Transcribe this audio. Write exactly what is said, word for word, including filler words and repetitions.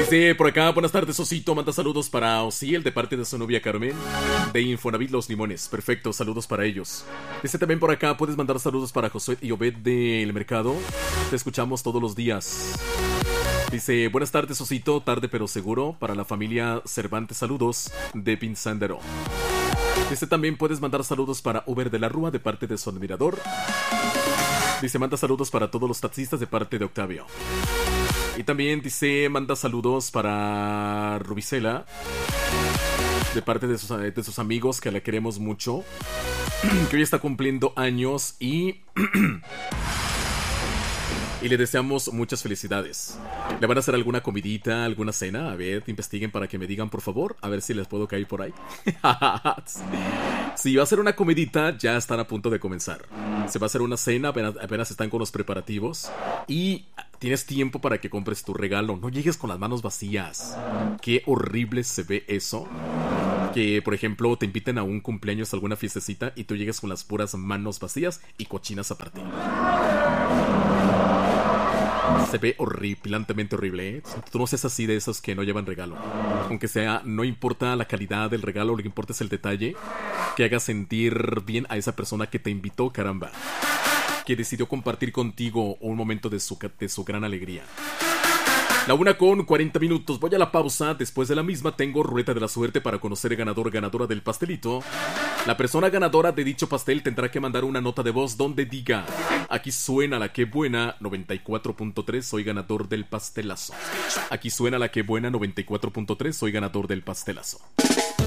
Dice por acá, buenas tardes, Osito. Manda saludos para Osiel de parte de su novia Carmen de Infonavit Los Limones. Perfecto, saludos para ellos. Dice también por acá, puedes mandar saludos para Josué y Obed del Mercado. Te escuchamos todos los días. Dice, buenas tardes, Osito. Tarde pero seguro. Para la familia Cervantes, saludos de Pinzandero. Dice también, puedes mandar saludos para Uber de la Rúa de parte de su admirador. Dice, manda saludos para todos los taxistas de parte de Octavio. Y también dice, manda saludos para Rubicela de parte de sus, de sus amigos, que la queremos mucho, que hoy está cumpliendo años y... y le deseamos muchas felicidades. ¿Le van a hacer alguna comidita, alguna cena? A ver, investiguen para que me digan, por favor. A ver si les puedo caer por ahí. Si va a ser una comidita, ya están a punto de comenzar. Se va a hacer una cena, apenas, apenas están con los preparativos. Y tienes tiempo para que compres tu regalo. No llegues con las manos vacías. Qué horrible se ve eso. Que, por ejemplo, te inviten a un cumpleaños, a alguna fiestecita, y tú llegues con las puras manos vacías y cochinas aparte. Se ve horripilantemente horrible, ¿eh? Tú no seas así de esos que no llevan regalo. Aunque sea, no importa la calidad del regalo, lo que importa es el detalle. Que haga sentir bien a esa persona que te invitó, caramba. Que decidió compartir contigo un momento de su, de su gran alegría. La una con cuarenta minutos, voy a la pausa. Después de la misma tengo ruleta de la suerte para conocer el ganador, ganadora del pastelito. La persona ganadora de dicho pastel tendrá que mandar una nota de voz donde diga: aquí suena la que buena noventa y cuatro punto tres, soy ganador del pastelazo. Aquí suena la que buena noventa y cuatro punto tres, soy ganador del pastelazo.